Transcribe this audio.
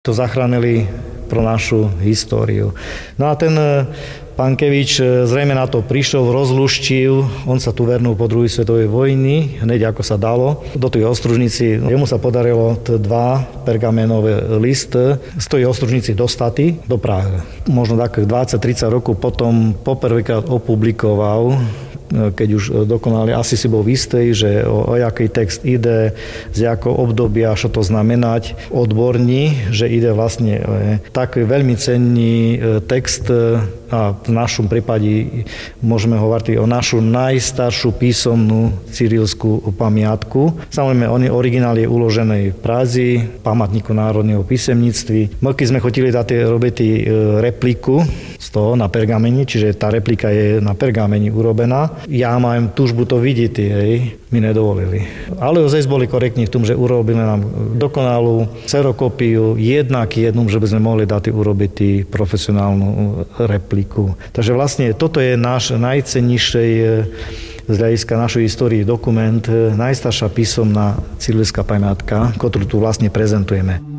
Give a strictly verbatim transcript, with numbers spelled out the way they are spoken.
To zachránili pro našu históriu. No a ten Pankevič zrejme na to prišiel, rozluštil, on sa tu vernul po druhej svetovej vojny, hneď ako sa dalo. Do tej Ostružnici, jemu sa podarilo dva pergamenové listy z tej Ostružnici dostať do Prahy. Možno tak dvadsať tridsať rokov potom poprvýkrát opublikoval, keď už dokonale asi si bol istý, že o, o jaký text ide, z jakého obdobia, čo to znamenať, odborní, že ide vlastne e, tak veľmi cenný e, text a v našom prípade môžeme hovoriť o našu najstaršiu písomnú cyrilskú pamiatku. Samozrejme, on je originál je uložený v Prazi, památniku národného písemníctví. My keď sme chodili dať robiť repliku z toho na pergameni, čiže tá replika je na pergameni urobená. Ja mám túžbu to vidieť, hej, mi nedovolili. Ale ozaj boli korektní v tom, že urobili nám dokonalú kserokopiu, jednak jednu, že by sme mohli dať urobiť profesionálnu repliku. Takže vlastne toto je náš najcennejší z hľadiska našej histórie dokument, najstaršia písomná cyrilská pamiatka, ktorú tu vlastne prezentujeme.